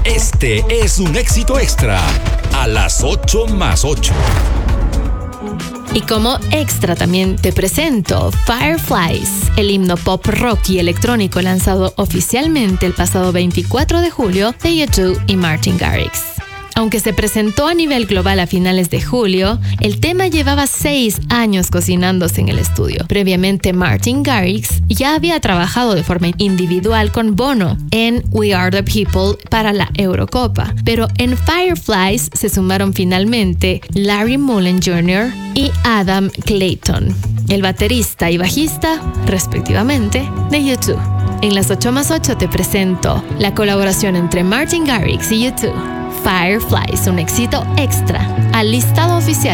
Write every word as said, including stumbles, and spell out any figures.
Este es un éxito extra a las ocho más ocho. Y como extra también te presento Fireflies, el himno pop rock y electrónico lanzado oficialmente el pasado veinticuatro de julio de U dos y Martin Garrix. Aunque se presentó a nivel global a finales de julio, el tema llevaba seis años cocinándose en el estudio. Previamente, Martin Garrix ya había trabajado de forma individual con Bono en We Are the People para la Eurocopa, pero en Fireflies se sumaron finalmente Larry Mullen junior y Adam Clayton, el baterista y bajista, respectivamente, de U dos. En las ocho más ocho te presento la colaboración entre Martin Garrix y U dos. Fireflies, un éxito extra al listado oficial